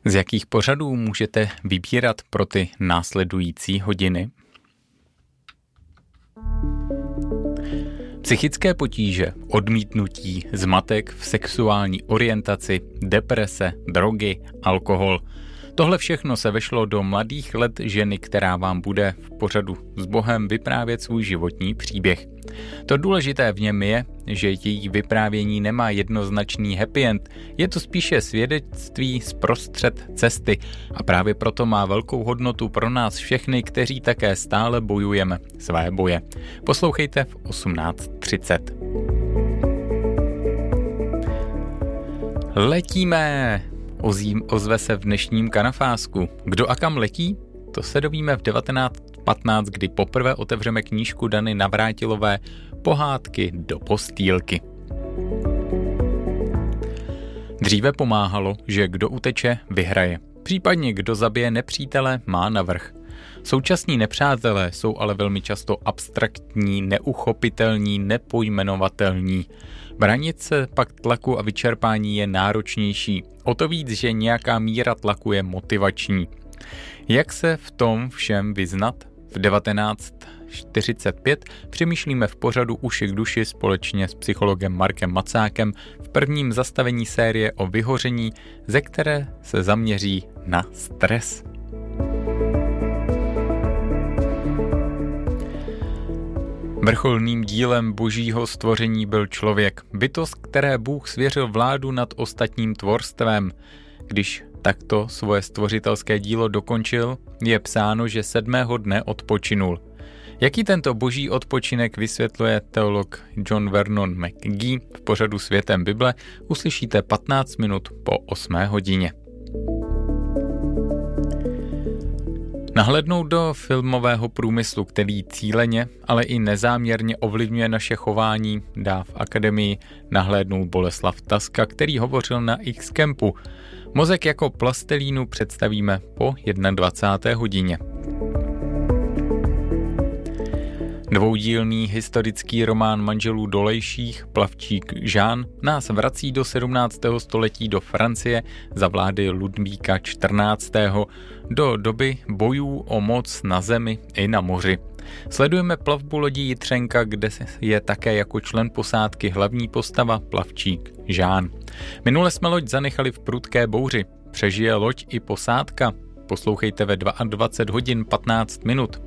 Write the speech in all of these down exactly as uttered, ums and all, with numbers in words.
Z jakých pořadů můžete vybírat pro ty následující hodiny? Psychické potíže, odmítnutí, zmatek v sexuální orientaci, deprese, drogy, alkohol. Tohle všechno se vešlo do mladých let ženy, která vám bude v pořadu s Bohem vyprávět svůj životní příběh. To důležité v něm je, že její vyprávění nemá jednoznačný happy end, je to spíše svědectví zprostřed cesty a právě proto má velkou hodnotu pro nás všechny, kteří také stále bojujeme své boje. Poslouchejte v osmnáct třicet. Letíme! Ozím, ozve se v dnešním kanafásku. Kdo a kam letí? To se dovíme v devatenáct patnáct, kdy poprvé otevřeme knížku Dany Navrátilové Pohádky do postýlky. Dříve pomáhalo, že kdo uteče, vyhraje. Případně kdo zabije nepřítele, má navrch. Současní nepřátelé jsou ale velmi často abstraktní, neuchopitelní, nepojmenovatelní. Bránit se pak tlaku a vyčerpání je náročnější. O to víc, že nějaká míra tlaku je motivační. Jak se v tom všem vyznat? V devatenáct čtyřicet pět přemýšlíme v pořadu Uši k duši společně s psychologem Markem Macákem v prvním zastavení série o vyhoření, ze které se zaměří na stres. Vrcholným dílem božího stvoření byl člověk, bytost, které Bůh svěřil vládu nad ostatním tvorstvem. Když takto svoje stvořitelské dílo dokončil, je psáno, že sedmého dne odpočinul. Jaký tento boží odpočinek vysvětluje teolog John Vernon McGee v pořadu Světem Bible, uslyšíte patnáct minut po osmé hodině. Nahlédnout do filmového průmyslu, který cíleně, ale i nezáměrně ovlivňuje naše chování, dá v akademii nahlédnout Boleslav Taska, který hovořil na X-Campu. Mozek jako plastelínu představíme po dvacáté jedné hodině. Dvoudílný historický román manželů Dolejších, Plavčík Žán, nás vrací do sedmnáctého století do Francie za vlády Ludvíka čtrnáctého. do doby bojů o moc na zemi i na moři. Sledujeme plavbu lodí Jitřenka, kde je také jako člen posádky hlavní postava Plavčík Žán. Minule jsme loď zanechali v prudké bouři. Přežije loď i posádka? Poslouchejte ve dvacet dva hodin patnáct minut.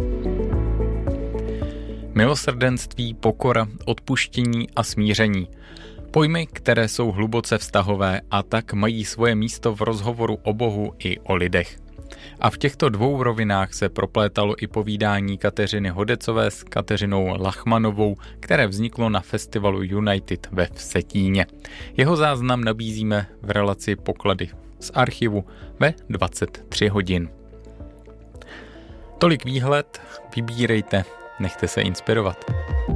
Milosrdenství, pokora, odpuštění a smíření. Pojmy, které jsou hluboce vztahové a tak mají svoje místo v rozhovoru o Bohu i o lidech. A v těchto dvou rovinách se proplétalo i povídání Kateřiny Hodecové s Kateřinou Lachmanovou, které vzniklo na festivalu United ve Vsetíně. Jeho záznam nabízíme v relaci Poklady z archivu ve dvacet tři hodin. Tolik výhled, vybírejte, nechte se inspirovat.